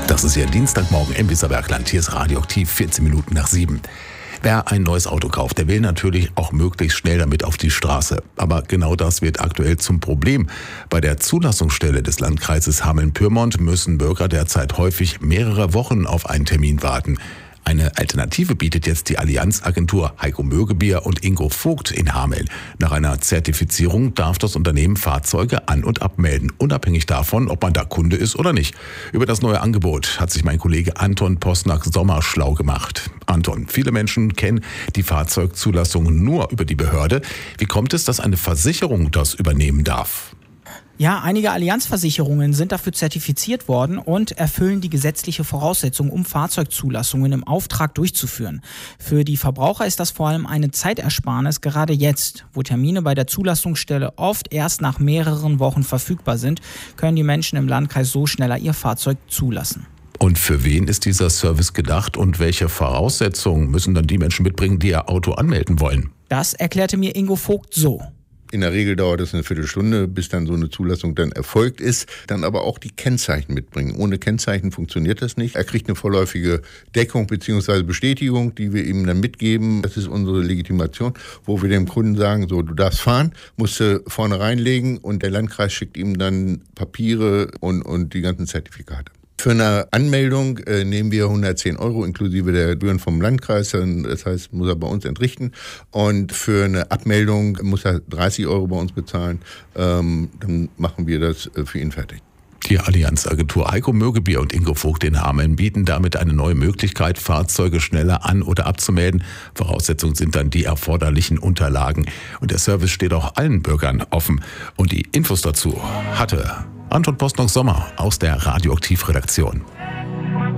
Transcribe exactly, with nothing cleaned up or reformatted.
Das ist Ihr Dienstagmorgen im Weserbergland. Hier ist Radioaktiv, vierzehn Minuten nach sieben. Wer ein neues Auto kauft, der will natürlich auch möglichst schnell damit auf die Straße. Aber genau das wird aktuell zum Problem. Bei der Zulassungsstelle des Landkreises Hameln-Pyrmont müssen Bürger derzeit häufig mehrere Wochen auf einen Termin warten. Eine Alternative bietet jetzt die Allianz-Agentur Heiko Mögebier und Ingo Vogt in Hameln. Nach einer Zertifizierung darf das Unternehmen Fahrzeuge an- und abmelden, unabhängig davon, ob man da Kunde ist oder nicht. Über das neue Angebot hat sich mein Kollege Anton Posnack-Sommer schlau gemacht. Anton, viele Menschen kennen die Fahrzeugzulassung nur über die Behörde. Wie kommt es, dass eine Versicherung das übernehmen darf? Ja, einige Allianzversicherungen sind dafür zertifiziert worden und erfüllen die gesetzliche Voraussetzung, um Fahrzeugzulassungen im Auftrag durchzuführen. Für die Verbraucher ist das vor allem eine Zeitersparnis, gerade jetzt, wo Termine bei der Zulassungsstelle oft erst nach mehreren Wochen verfügbar sind, können die Menschen im Landkreis so schneller ihr Fahrzeug zulassen. Und für wen ist dieser Service gedacht und welche Voraussetzungen müssen dann die Menschen mitbringen, die ihr Auto anmelden wollen? Das erklärte mir Ingo Vogt so. In der Regel dauert es eine Viertelstunde, bis dann so eine Zulassung dann erfolgt ist. Dann aber auch die Kennzeichen mitbringen. Ohne Kennzeichen funktioniert das nicht. Er kriegt eine vorläufige Deckung bzw. Bestätigung, die wir ihm dann mitgeben. Das ist unsere Legitimation, wo wir dem Kunden sagen, so, du darfst fahren, musst du vorne reinlegen und der Landkreis schickt ihm dann Papiere und, und die ganzen Zertifikate. Für eine Anmeldung äh, nehmen wir hundertzehn Euro inklusive der Gebühren vom Landkreis, das heißt, muss er bei uns entrichten. Und für eine Abmeldung muss er dreißig Euro bei uns bezahlen, ähm, dann machen wir das äh, für ihn fertig. Die Allianz-Agentur Heiko Mögebier und Ingo Vogt in Hameln bieten damit eine neue Möglichkeit, Fahrzeuge schneller an- oder abzumelden. Voraussetzungen sind dann die erforderlichen Unterlagen. Und der Service steht auch allen Bürgern offen. Und die Infos dazu hatte Anton Posnack-Sommer aus der Radioaktiv-Redaktion.